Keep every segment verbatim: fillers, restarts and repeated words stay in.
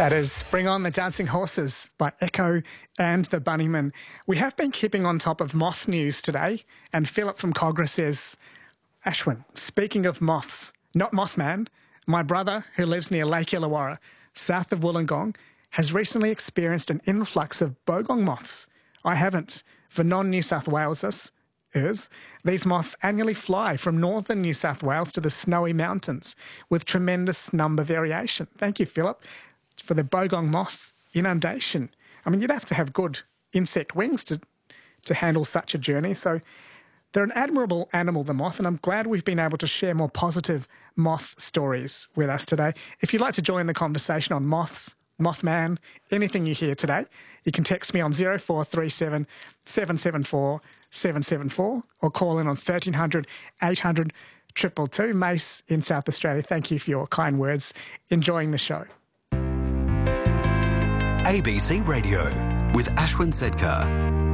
That is Bring On the Dancing Horses by Echo and the Bunnymen. We have been keeping on top of moth news today, and Philip from Cogra says, Ashwin, speaking of moths, not Mothman, my brother, who lives near Lake Illawarra, south of Wollongong, has recently experienced an influx of bogong moths. I haven't. For non-New South Walesers, these moths annually fly from northern New South Wales to the Snowy Mountains with tremendous number variation. Thank you, Philip, for the bogong moth inundation. I mean, you'd have to have good insect wings to, to handle such a journey. So they're an admirable animal, the moth, and I'm glad we've been able to share more positive moth stories with us today. If you'd like to join the conversation on moths, Mothman, anything you hear today, you can text me on zero four three seven, seven seven four, seven seven four or call in on thirteen hundred, eight hundred, two two two. Mace in South Australia, thank you for your kind words. Enjoying the show. A B C Radio with Ashwin Sedkar.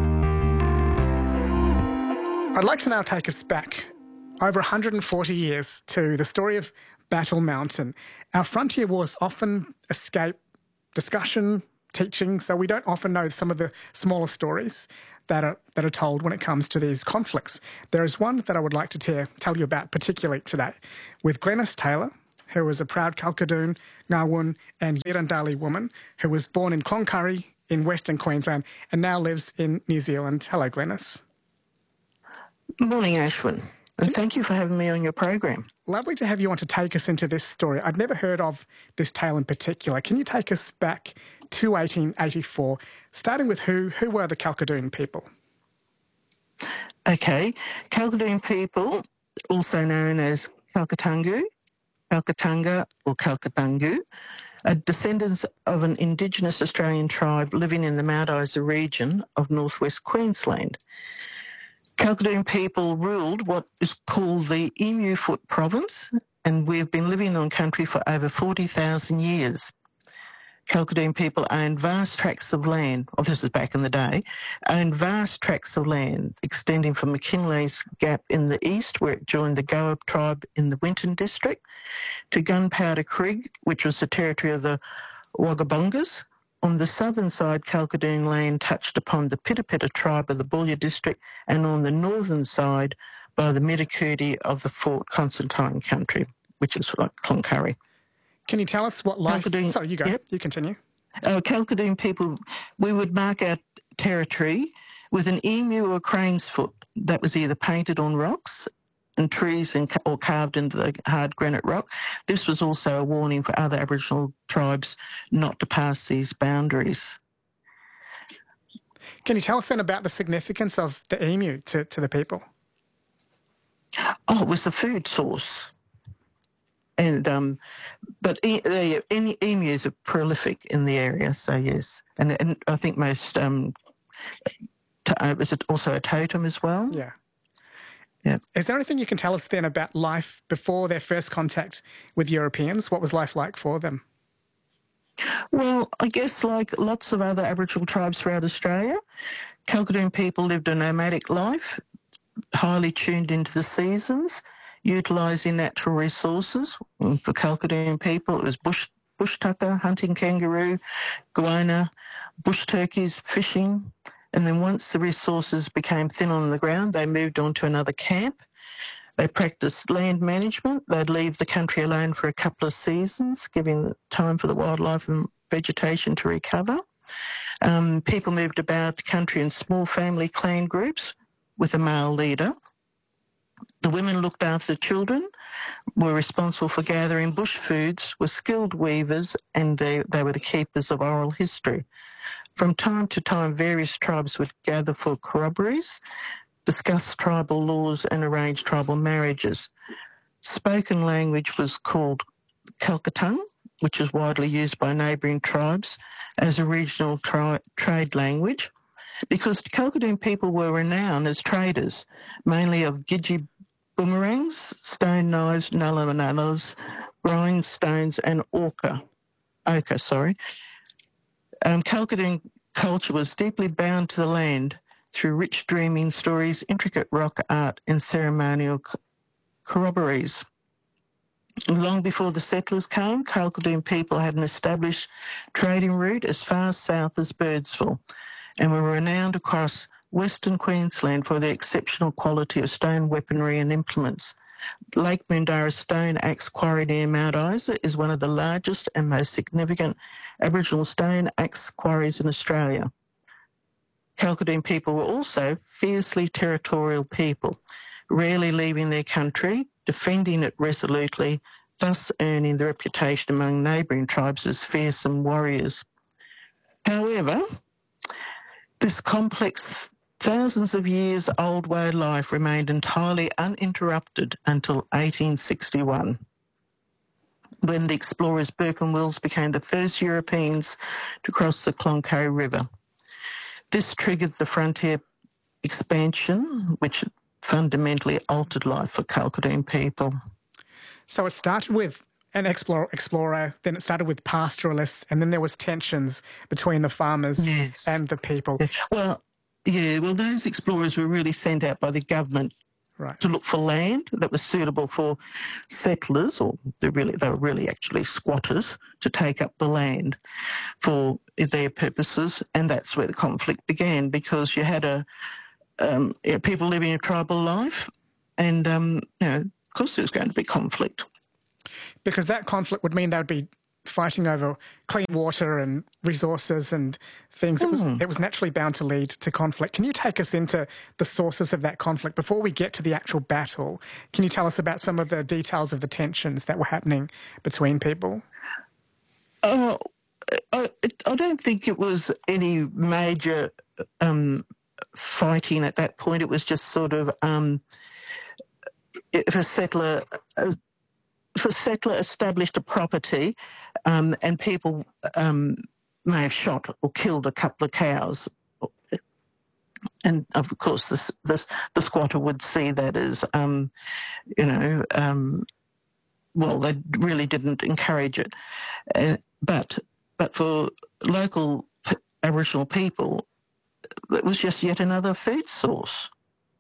I'd like to now take us back over one hundred forty years to the story of Battle Mountain. Our frontier wars often escape discussion, teaching, so we don't often know some of the smaller stories that are that are told when it comes to these conflicts. There is one that I would like to te- tell you about particularly today with Glenys Taylor, who was a proud Kalkadoon, Ngawun and Yirrandali woman who was born in Cloncurry in Western Queensland and now lives in New Zealand. Hello, Glenys. Morning, Ashwin, and thank you for having me on your program. Lovely to have you on to take us into this story. I'd never heard of this tale in particular. Can you take us back to eighteen eighty-four, starting with who who were the Kalkadoon people? Okay, Kalkadoon people, also known as Kalkatungu, Kalkatunga or Kalkatungu, are descendants of an Indigenous Australian tribe living in the Mount Isa region of northwest Queensland. Kalkadoon people ruled what is called the Emu Foot province, and we've been living on country for over forty thousand years. Kalkadoon people owned vast tracts of land, oh, this is back in the day, owned vast tracts of land extending from McKinley's Gap in the east, where it joined the Goa tribe in the Winton district, to Gunpowder Creek, which was the territory of the Wagabongas. On the southern side, Kalkadoon land touched upon the Pitapita tribe of the Boulia district, and on the northern side by the Midakudi of the Fort Constantine country, which is like Cloncurry. Can you tell us what life... Kalkadoon, Sorry, you go. Yep. You continue. Uh, Kalkadoon people, we would mark our territory with an emu or crane's foot that was either painted on rocks and trees and, or carved into the hard granite rock. This was also a warning for other Aboriginal tribes not to pass these boundaries. Can you tell us then about the significance of the emu to, to the people? Oh, it was the food source. And um, but e- uh, any emus are prolific in the area, so yes. And, and I think most, um, to, uh, was it also a totem as well? Yeah. Yeah. Is there anything you can tell us then about life before their first contact with Europeans? What was life like for them? Well, I guess like lots of other Aboriginal tribes throughout Australia, Kalkadoon people lived a nomadic life, highly tuned into the seasons, utilising natural resources. For Kalkadoon people, it was bush, bush tucker, hunting kangaroo, goanna, bush turkeys, fishing. And then once the resources became thin on the ground, they moved on to another camp. They practiced land management. They'd leave the country alone for a couple of seasons, giving time for the wildlife and vegetation to recover. Um, people moved about the country in small family clan groups with a male leader. The women looked after the children, were responsible for gathering bush foods, were skilled weavers, and they, they were the keepers of oral history. From time to time, various tribes would gather for corroborees, discuss tribal laws and arrange tribal marriages. Spoken language was called Kalkatung, which is widely used by neighbouring tribes as a regional tri- trade language, because Kalkadoon people were renowned as traders, mainly of Gidgee boomerangs, stone knives, nullah-nullas, grindstones and ochre. Ochre, sorry. Um, Kalkadoon culture was deeply bound to the land through rich dreaming stories, intricate rock art and ceremonial corroborees. Long before the settlers came, Kalkadoon people had an established trading route as far south as Birdsville and were renowned across Western Queensland for their exceptional quality of stone weaponry and implements. Lake Moondarra Stone Axe Quarry near Mount Isa is one of the largest and most significant Aboriginal stone axe quarries in Australia. Kalkadoon people were also fiercely territorial people, rarely leaving their country, defending it resolutely, thus earning the reputation among neighbouring tribes as fearsome warriors. However, this complex, thousands of years old way of life remained entirely uninterrupted until eighteen sixty-one, when the explorers Burke and Wills became the first Europeans to cross the Cloncurry River. This triggered the frontier expansion, which fundamentally altered life for Kalkadoon people. So it started with an explorer, explorer, then it started with pastoralists, and then there was tensions between the farmers yes. and the people. Yeah. Well, yeah, well, those explorers were really sent out by the government right. to look for land that was suitable for settlers, or they really they were really actually squatters, to take up the land for their purposes, and that's where the conflict began, because you had a um, yeah, people living a tribal life, and um, you know, of course there was going to be conflict. Because that conflict would mean they would be fighting over clean water and resources and things. It was, Mm. it was naturally bound to lead to conflict. Can you take us into the sources of that conflict? Before we get to the actual battle, can you tell us about some of the details of the tensions that were happening between people? Uh, I, I don't think it was any major um, fighting at that point. It was just sort of um, if a settler if a settler established a property um, and people um, may have shot or killed a couple of cows, and of course this, this, the squatter would see that as um, you know um, well, they really didn't encourage it, uh, but but for local p- Aboriginal people, it was just yet another food source.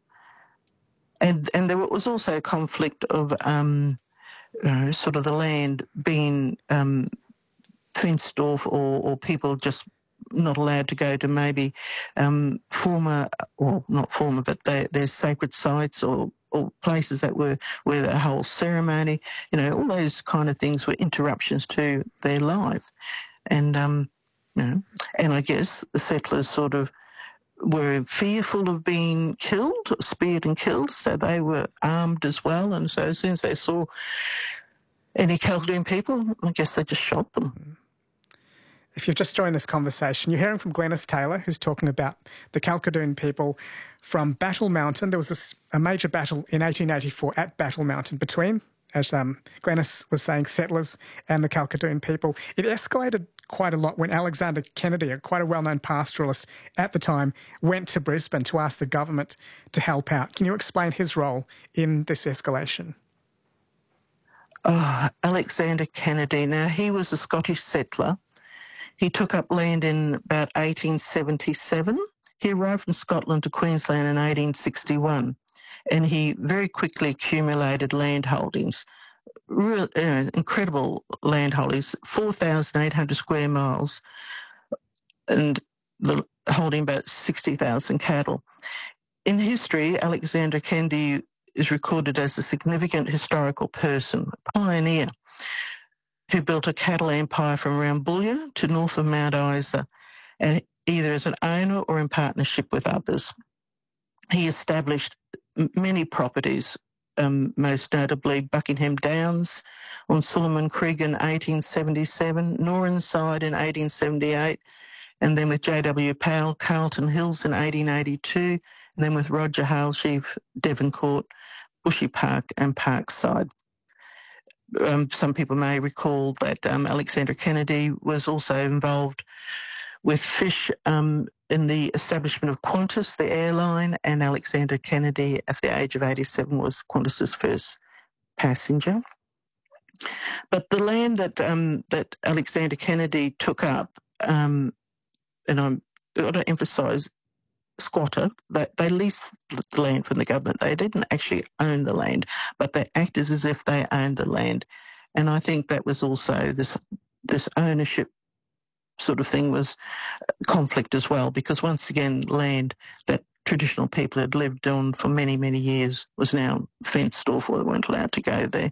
And and there was also a conflict of um, you know, sort of the land being um, fenced off, or, or people just not allowed to go to maybe um, former, or not former, but they, their sacred sites, or, or places that were where the whole ceremony, you know, all those kind of things were interruptions to their life. And, um, you know, and I guess the settlers sort of were fearful of being killed, speared and killed, so they were armed as well. And so as soon as they saw any Kalkadoon people, I guess they just shot them. If you've just joined this conversation, you're hearing from Glenys Taylor, who's talking about the Kalkadoon people from Battle Mountain. There was a, a major battle in eighteen eighty-four at Battle Mountain between, as um, Glenys was saying, settlers and the Kalkadoon people. It escalated quite a lot when Alexander Kennedy, a quite a well-known pastoralist at the time, went to Brisbane to ask the government to help out. Can you explain his role in this escalation? Oh, Alexander Kennedy. Now, he was a Scottish settler. He took up land in about eighteen seventy-seven. He arrived from Scotland to Queensland in eighteen sixty-one, and he very quickly accumulated land holdings, real, uh, incredible land holdings, four thousand eight hundred square miles, and the, holding about sixty thousand cattle. In history, Alexander Kennedy is recorded as a significant historical person, a pioneer, who built a cattle empire from Rambouillet to north of Mount Isa, and either as an owner or in partnership with others. He established many properties, um, most notably Buckingham Downs on Solomon Crig in eighteen seventy-seven, Norenside in eighteen seventy-eight, and then with J W Powell, Carlton Hills in eighteen eighty-two, and then with Roger Halsheaf, Devoncourt, Bushy Park and Parkside. Um, some people may recall that um, Alexander Kennedy was also involved with Fish um, in the establishment of Qantas, the airline, and Alexander Kennedy, at the age of eighty-seven, was Qantas's first passenger. But the land that um, that Alexander Kennedy took up, um, and I'm got to emphasise, squatter, that they leased the land from the government. They didn't actually own the land, but they acted as if they owned the land. And I think that was also this this ownership sort of thing was conflict as well, because once again, land that traditional people had lived on for many, many years was now fenced off, or they weren't allowed to go there.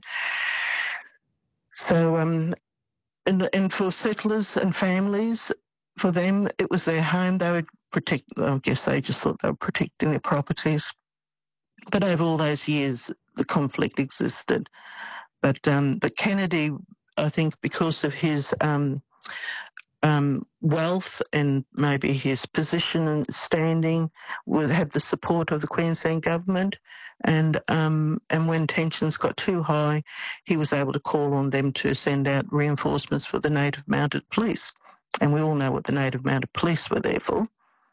So, um, and, and for settlers and families, for them, it was their home. They would protect, I guess they just thought they were protecting their properties. But over all those years, the conflict existed. But um, but Kennedy, I think, because of his um, um, wealth and maybe his position and standing, would have the support of the Queensland government. And um, and when tensions got too high, he was able to call on them to send out reinforcements for the Native Mounted Police. And we all know what the Native Mounted Police were there for.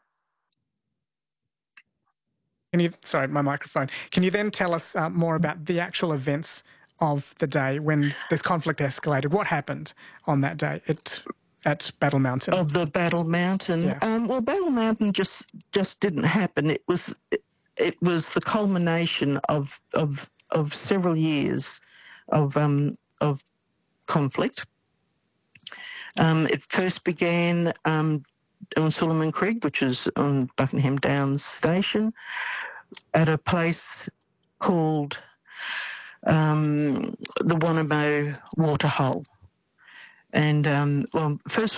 Can you, sorry, my microphone. Can you then tell us uh, more about the actual events of the day when this conflict escalated? What happened on that day at, at Battle Mountain? Of the Battle Mountain? Yeah. Um, well, Battle Mountain just just didn't happen. It was it, it was the culmination of of of several years of um, of conflict. Um, it first began um, on Solomon Creek, which is on Buckingham Downs Station, at a place called um, the Wanamo Waterhole. And, um, well, first